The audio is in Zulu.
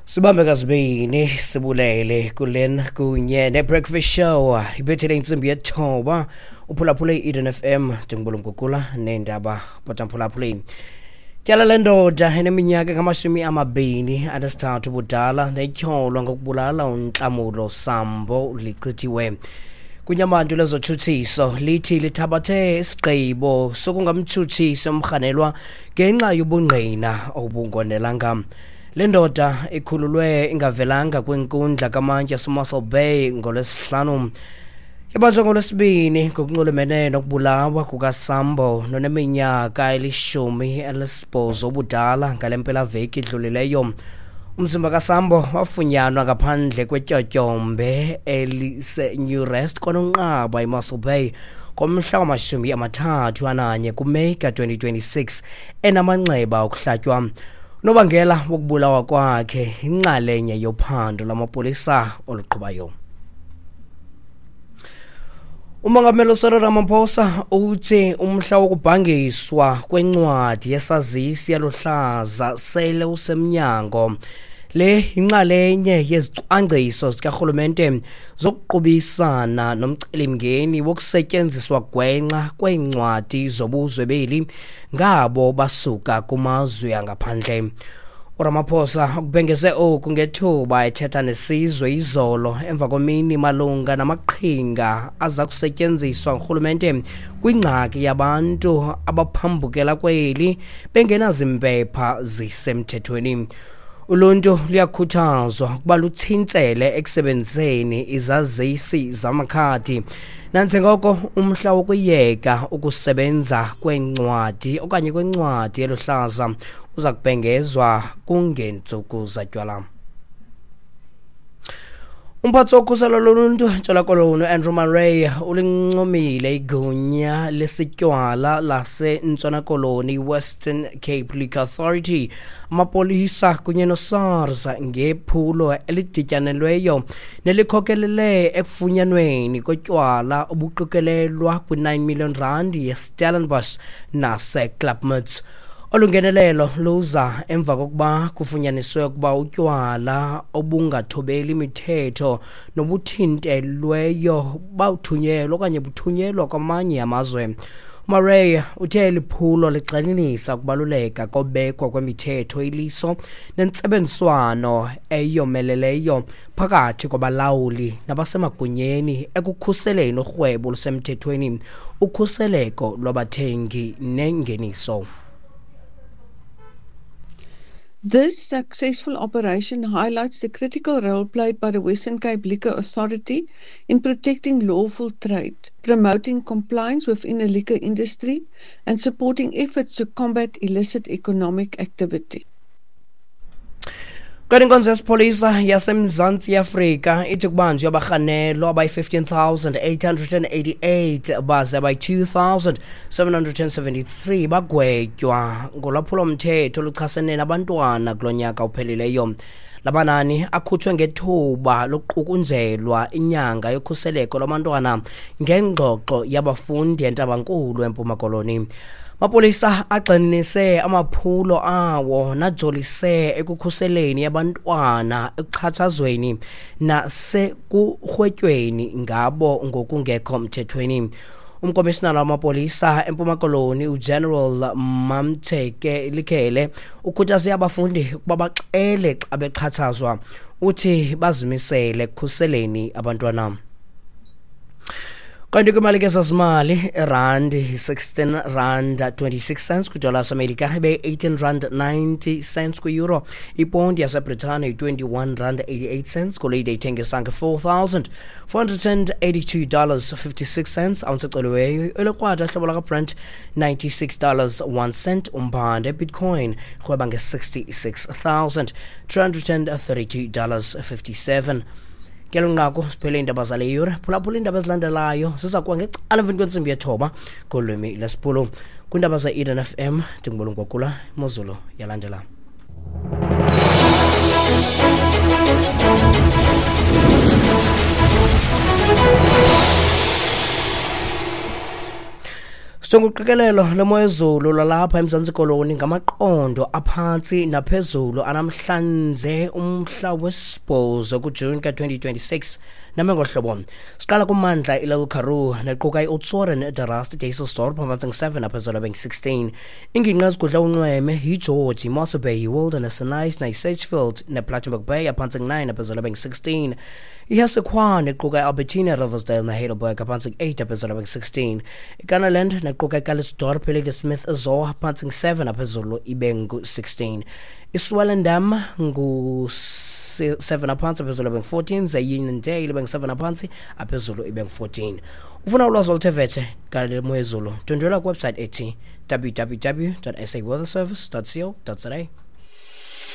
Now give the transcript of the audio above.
Sibambe kasibini sibulele kulena kunye ne-breakfast show ibethele insimbi yethoba uphulaphule i-Eden FM Dingibolo Mgugula nendaba potamphulaphule. Tyala lendoda eneminyaka ngamashumi-23 ubudala netyholwa ngokubulala uNhlamulo Sambo lichithiwe. Kunyabantu lezothuthiso lithi lithabathe isigqibo sokungamthuthisi umrhanelwa ngenxa yobungqina obungonelanga. Lendoda ikhululwe ingavelanga kwinkundla kamantyi yaseMussel Bay ngolwesihlanu. Yabanjwa ngolwesibini ngokunxulumene nokubulawa kukaSambo noneminyaka 18 ubudala ngale mpelaveki idlulileyo. Umzimba kaSambo wafunyanwa ngaphandle kwetyotyombe elise-Newrest kwanonqaba eMussel Bay ngomhla wama-31 kuMeyi ka-2026 enamanxeba okuhlatywa. Unobangela wokubulawa kwakhe inxalenye yophando lamapolisa oluqhubayo. Umongameli uCyril Ramaphosa uthi umhla wokubhangiswa kwencwadi yesazisi yaluhlaza sele usemnyango. Le inxalenye yezicwangciso zikarhulumente zokuqubisana nomcelimngeni wokusetyenziswa gwenxa kweencwadi zobuzwe beli ngabo basuka kumazwe angaphandle. uRamaphosa ukubhengeze oku ngethuba ethetha nesizwe izolo emva komini malunga namaqhinga aza kusetyenziswa ngurhulumente kwingxaki yabantu abaphambukela kweli bengenazimpepha zisemthethweni. Uluntu luyakhuthazwa ukuba luthintsele ekusebenziseni izazisi zamakhadi nanjengoko umhla wokuyeka ukusebenza kwencwadi okanye kwencwadi eluhlaza uza kubhengezwa kungeentsuku zatywala. Umphathi wokhuselo loluntu Ntshona Koloni Andrew Murray ulincomile igunya lesitywala lase-Ntshona Koloni Western Cape Liquor Authority, amapolisa kunye noSARS ngephulo elidityanelweyo nelikhokelele ekufunyanweni kotywala obuqikelelwa kwi-9 million rand yeStellenbosch naseKlapmuts. Olungenelelo luza emva kokuba kufunyaniswe ukuba utywala obungathobeli imithetho nobuthintelweyo buthunyelwa kwamanye amazwe. Murray uthe liphulo ligxininisa ukubaluleka kobekwa kwemithetho iliso nentsebenziswano eyomeleleyo phakathi kwabalawuli nabasemagunyeni ekukhuseleni urhwebo lusemthethweni, ukhuseleko lwabathengi nengeniso. This successful operation highlights the critical role played by the Western Cape Liquor Authority in protecting lawful trade, promoting compliance within the liquor industry, and supporting efforts to combat illicit economic activity. Kanti inkonzo yesipolisa yaseMzantsi Afrika ithi kubanjwe abarhanelwa abayi-15,888 baze abayi-2,773 bagwetywa ngolwaphulo-mthetho oluchasene nabantwana kulo nyaka uphelileyo. Labanani akhutshwe ngethuba lokuqukunjelwa inyanga yokhuseleko lwabantwana ngengxoxo yabafundi eNtabankulu eMpuma Koloni. Mapolisa agxininise amaphulo awo najolise ekukhuseleni abantwana ekuxhatshazweni nasekurhwetyweni ngabo ngokungekho mthethweni. Umkomishinala wamapolisa eMpuma Koloni uGeneral Mamtheke Likele ukhuthaze abafundi ukuba baxele xa bexhatshazwa, uthi bazimisele ekukhuseleni abantwana. Kanti kwimali kesazimali irandi 16 rand 26 cents kwidola yaseMelika ibe 18 rand 90 cents kwi-euro, ipondi yaseBritane 21 rand 88 cents, golide ithengisa $4,482.56, ounce eceliweyo elikrwada hlobo lakaBrent $96.01, umpande Bitcoin rhweba nge $66,332.57. Ngelunqaku siphele indaba zale yure, phulaphula indaba ezilandelayo ziza kuwa ngecala emveni kwentsimbi yethoba ngolwimi lesipulu kwindaba ze-Eden FM. Dingibolo Mgugula, imozulu yalandela. Njengoqikelelo lemoya ezulu lalapha eMzantsi Koloni ngamaqondo aphansi naphezulu anamhlanje umhla wesibhozo kuJuni ka-2026 name ngohlobo. Siqala kumandla iLil Karoo nequka iOtsoren eDarast Daselsdorp phantsi 7 naphezulu 16. Ingingqi ezigudla unxweme yiGeorge, Mossel Bay, Wilderness, Nice, Sedgefield nePlattenberg Bay phantsi 9 naphezulu 16. iHessequa nequka iAlbertina, Riversdale neHeidelberg phantsi 8 naphezulu 16. iKanaland nequka iCalitzdorp, Ladysmith, Zoa phantsi 7 naphezulu 16. iSwellendam ngu7 aphansi aphezulu 14. Zayinendale 7 aphansi aphezulu 14. Ufuna ulwazi oluthe vetshe ngale moya ezulu, ndwendwela kuwebsite ethi www.saweatherservice.co.za.